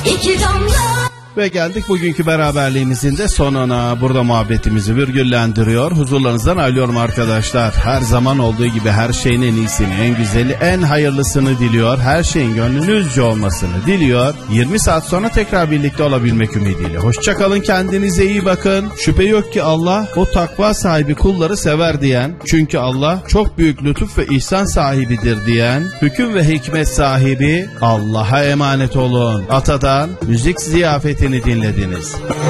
İki damla. Ve geldik bugünkü beraberliğimizin de sonuna. Burada muhabbetimizi virgüllendiriyor. Huzurlarınızdan ayrılıyorum arkadaşlar. Her zaman olduğu gibi her şeyin en iyisini, en güzeli, en hayırlısını diliyor. Her şeyin gönlünüzce olmasını diliyor. 20 saat sonra tekrar birlikte olabilmek ümidiyle. Hoşçakalın, kendinize iyi bakın. Şüphe yok ki Allah o takva sahibi kulları sever diyen, çünkü Allah çok büyük lütuf ve ihsan sahibidir diyen, hüküm ve hikmet sahibi Allah'a emanet olun. Atadan müzik ziyafetini dinlediniz.